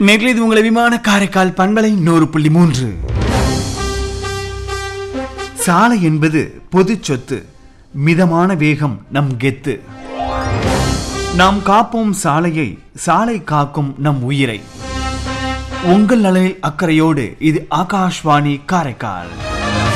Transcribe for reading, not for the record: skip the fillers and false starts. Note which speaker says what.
Speaker 1: நேற்று இது உங்களை விமான காரைக்கால் பண்பலை 100.3. சாலை என்பது பொது சொத்து, மிதமான வேகம் நம் கெத்து. நாம் காப்போம் சாலையை, சாலை காக்கும் நம் உயிரை. உங்கள் நலனில் அக்கறையோடு இது ஆகாஷ்வாணி காரைக்கால்.